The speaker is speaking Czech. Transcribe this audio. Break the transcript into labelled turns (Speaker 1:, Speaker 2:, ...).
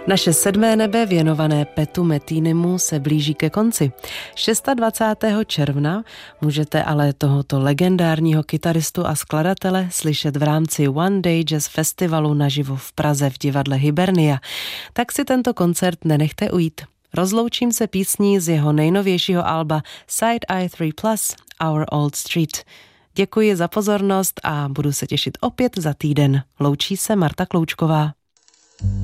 Speaker 1: Naše 7. nebe věnované Petu Metinimu se blíží ke konci. 26. června můžete ale tohoto legendárního kytaristu a skladatele slyšet v rámci One Day Jazz Festivalu naživo v Praze v divadle Hibernia. Tak si tento koncert nenechte ujít. Rozloučím se písní z jeho nejnovějšího alba Side Eye 3+, Our Old Street. Děkuji za pozornost a budu se těšit opět za týden. Loučí se Marta Kloučková.